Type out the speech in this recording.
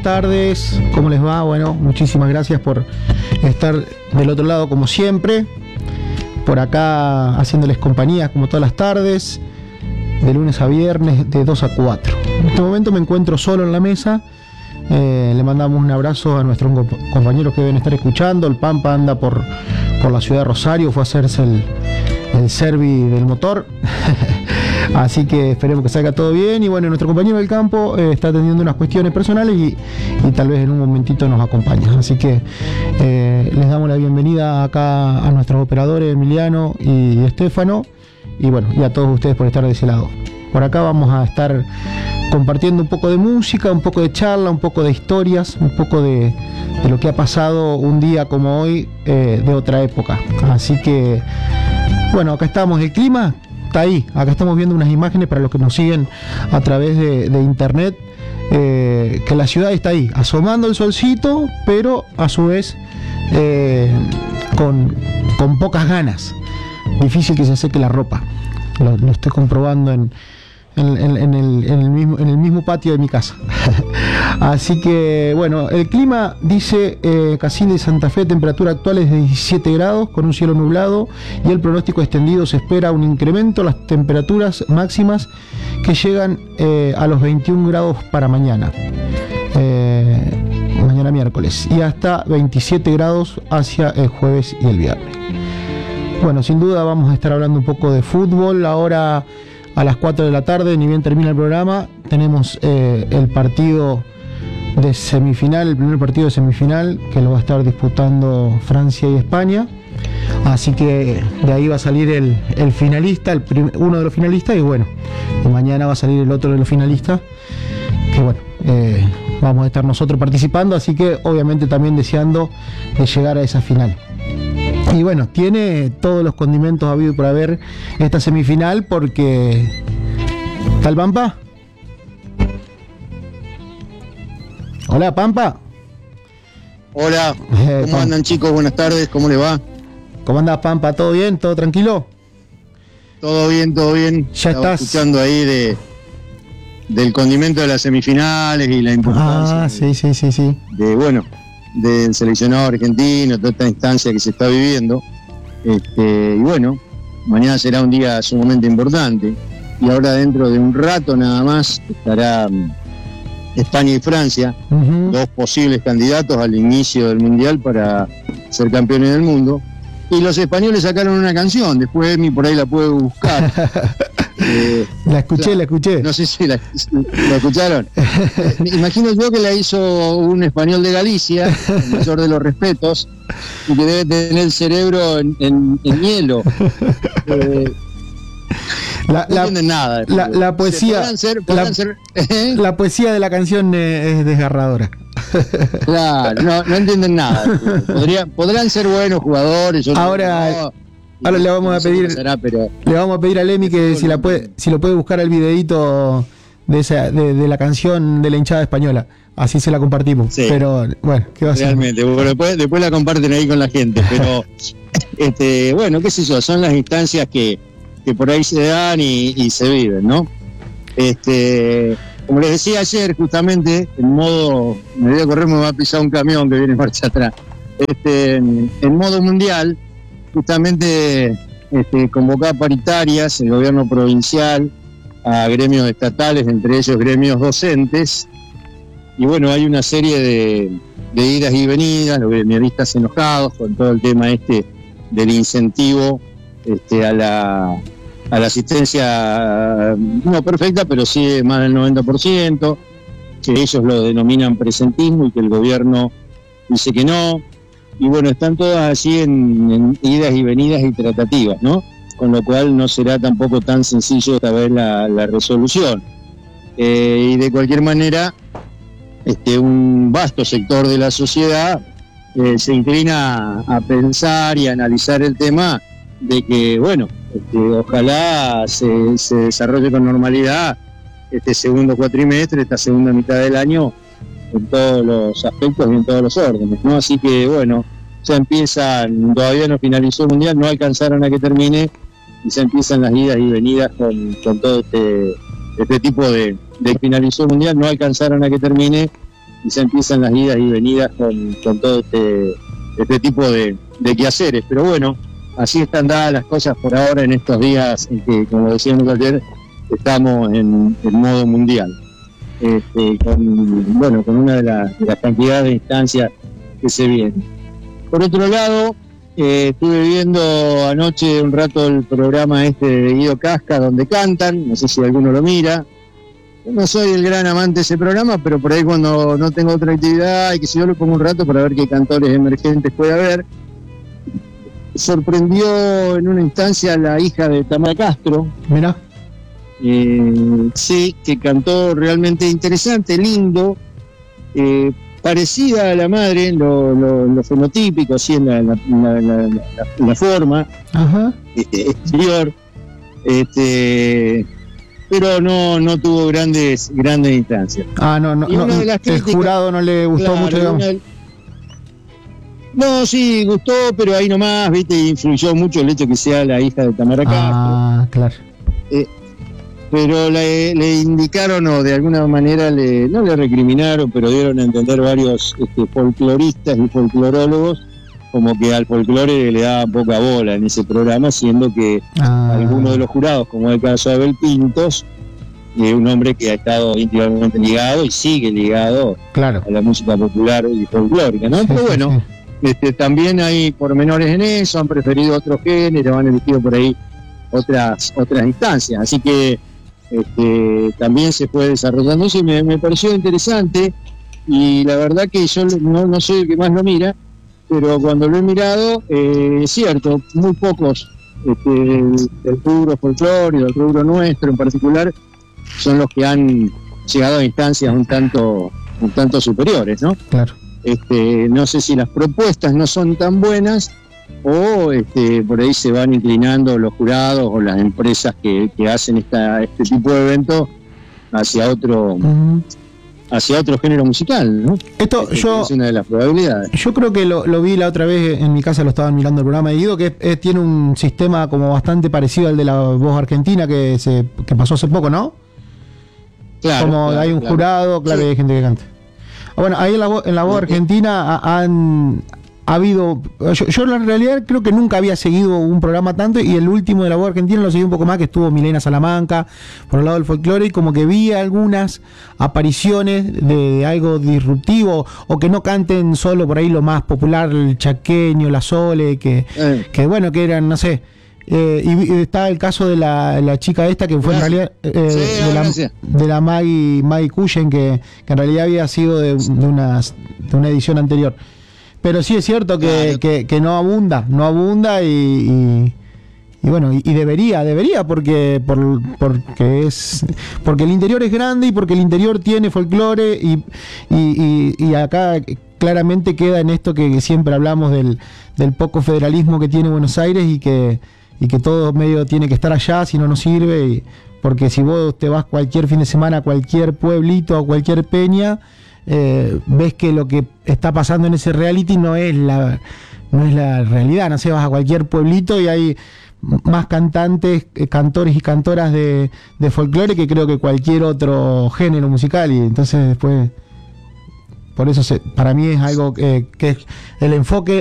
tardes, ¿cómo les va? Bueno, muchísimas gracias por estar del otro lado como siempre, por acá haciéndoles compañía como todas las tardes, de lunes a viernes, de 2 a 4. En este momento me encuentro solo en la mesa. Le mandamos un abrazo a nuestros compañeros que deben estar escuchando. El Pampa anda por la ciudad de Rosario, fue a hacerse el servi del motor. Así que esperemos que salga todo bien. Y bueno, nuestro compañero del campo está atendiendo unas cuestiones personales y tal vez en un momentito nos acompaña. Así que les damos la bienvenida acá a nuestros operadores Emiliano y Estefano. Y bueno, y a todos ustedes por estar de ese lado. Por acá vamos a estar compartiendo un poco de música, un poco de charla, un poco de historias, un poco de lo que ha pasado un día como hoy de otra época. Así que, bueno, acá estamos. El clima está ahí. Acá estamos viendo unas imágenes para los que nos siguen a través de internet, que la ciudad está ahí, asomando el solcito, pero a su vez con pocas ganas. Difícil que se seque la ropa. Lo estoy comprobando en el mismo patio de mi casa. Así que bueno, el clima dice Casilda y Santa Fe, temperatura actual es de 17 grados con un cielo nublado, y el pronóstico extendido se espera un incremento en las temperaturas máximas que llegan a los 21 grados para mañana miércoles, y hasta 27 grados hacia el jueves y el viernes. Bueno, sin duda vamos a estar hablando un poco de fútbol. Ahora a las 4 de la tarde, ni bien termina el programa, tenemos el partido de semifinal, el primer partido de semifinal, que lo va a estar disputando Francia y España. Así que de ahí va a salir el finalista, uno de los finalistas, y bueno, y mañana va a salir el otro de los finalistas, que bueno, vamos a estar nosotros participando, así que obviamente también deseando de llegar a esa final. Y bueno, tiene todos los condimentos habido por haber esta semifinal, porque ¿está el Pampa? Hola, Pampa. Hola, ¿cómo andan, chicos? Buenas tardes, ¿cómo les va? ¿Cómo andás, Pampa? ¿Todo bien? ¿Todo tranquilo? Todo bien, todo bien. Ya estaba estás escuchando ahí del condimento de las semifinales y la importancia sí. del seleccionado argentino, toda esta instancia que se está viviendo. Y bueno, mañana será un día sumamente importante, y ahora dentro de un rato nada más estará España y Francia, dos posibles candidatos al inicio del Mundial para ser campeones del mundo. Y los españoles sacaron una canción, después Emi por ahí la puede buscar. La escuché. No sé si la escucharon. Imagino yo que la hizo un español de Galicia, el mayor de los respetos, y que debe tener el cerebro en hielo. No entienden nada. La poesía, la poesía de la canción es desgarradora. Claro, no entienden nada. Podrán ser buenos jugadores. Ahora le vamos a pedir, le vamos a pedir a Lemi que si lo puede buscar el videíto de la canción de la hinchada española, así se la compartimos. Sí. Pero bueno, ¿qué va a hacer? Realmente, bueno, después la comparten ahí con la gente, pero bueno, qué sé yo, son las instancias que por ahí se dan y se viven, ¿no? Como les decía ayer, justamente, en modo, me voy a correr, me va a pisar un camión que viene en marcha atrás. En modo mundial, justamente convocaba paritarias el gobierno provincial a gremios estatales, entre ellos gremios docentes, y bueno, hay una serie de idas y venidas, los gremialistas enojados con todo el tema del incentivo a la asistencia no perfecta, pero sí más del 90%, que ellos lo denominan presentismo y que el gobierno dice que no. Y bueno, están todas así en idas y venidas y tratativas, ¿no? Con lo cual no será tampoco tan sencillo esta vez la resolución. Y de cualquier manera, un vasto sector de la sociedad se inclina a pensar y a analizar el tema de que, bueno, ojalá se desarrolle con normalidad este segundo cuatrimestre, esta segunda mitad del año, en todos los aspectos y en todos los órdenes, ¿no? Así que bueno, ya empiezan, todavía no finalizó el Mundial, no alcanzaron a que termine, y ya empiezan las idas y venidas con todo este tipo de finalizó el Mundial, no alcanzaron a que termine, y se empiezan las idas y venidas con todo este tipo de quehaceres. Pero bueno, así están dadas las cosas por ahora en estos días en que, como decíamos ayer, estamos en modo mundial. Con una de las cantidades de instancias que se vienen. Por otro lado, estuve viendo anoche un rato el programa de Guido Casca, donde cantan, no sé si alguno lo mira. No soy el gran amante de ese programa, pero por ahí cuando no tengo otra actividad y que si yo lo pongo un rato para ver qué cantores emergentes puede haber. Sorprendió en una instancia la hija de Tamara Castro. Mira. Sí, que cantó realmente interesante, lindo, parecida a la madre en lo fenotípico, así en la forma. Ajá. Exterior, pero no tuvo grandes instancias. No, el jurado no le gustó, claro, mucho, digamos. No, sí, gustó, pero ahí nomás, viste, influyó mucho el hecho que sea la hija de Tamara Castro. Claro. Pero le indicaron, o de alguna manera no le recriminaron, pero dieron a entender varios folcloristas y folclorólogos como que al folclore le daban poca bola en ese programa, siendo que algunos de los jurados, como el caso de Abel Pintos, un hombre que ha estado íntimamente ligado y sigue ligado, claro, a la música popular y folclórica, ¿no? Sí, pero bueno, sí. También hay pormenores en eso, han preferido otro género, han elegido por ahí otras instancias, así que también se fue desarrollando eso y me pareció interesante, y la verdad que yo no soy el que más lo mira, pero cuando lo he mirado, es cierto, muy pocos del rubro folclore y del rubro nuestro en particular son los que han llegado a instancias un tanto superiores, ¿no? Claro. No sé si las propuestas no son tan buenas o por ahí se van inclinando los jurados o las empresas que hacen este tipo de eventos hacia otro género musical, ¿no? Esto es una de las probabilidades. Yo creo que lo vi la otra vez en mi casa, lo estaban mirando el programa de Guido, que tiene un sistema como bastante parecido al de la Voz Argentina que pasó hace poco, ¿no? Claro. Como hay un jurado, claro, sí. Y hay gente que canta. Bueno, ahí en la Voz Argentina ha habido, yo en realidad creo que nunca había seguido un programa tanto, y el último de la Voz Argentina lo seguí un poco más, que estuvo Milena Salamanca por el lado del folclore, y como que vi algunas apariciones de algo disruptivo, o que no canten solo por ahí lo más popular, el chaqueño, la sole, que bueno, que eran, no sé, y está el caso de la chica esta que fue en realidad de la Maggie Cullen, que en realidad había sido de una edición anterior. Pero sí es cierto que no abunda y bueno, y debería porque el interior es grande y porque el interior tiene folclore y acá claramente queda en esto que siempre hablamos del poco federalismo que tiene Buenos Aires y que todo medio tiene que estar allá, si no sirve, porque si vos te vas cualquier fin de semana a cualquier pueblito o cualquier peña, ves que lo que está pasando en ese reality no es la realidad. No sé, vas a cualquier pueblito y hay más cantantes, cantores y cantoras de folclore que creo que cualquier otro género musical, y entonces después por eso para mí es algo que el enfoque